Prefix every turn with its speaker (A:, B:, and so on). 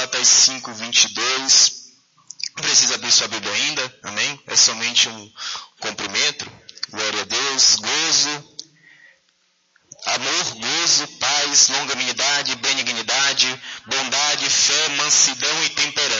A: Gálatas 5:22. Não precisa abrir sua Bíblia ainda, amém? É somente um cumprimento. Glória a Deus. Gozo, amor, gozo, paz, longanimidade, benignidade, bondade, fé, mansidão e temperança.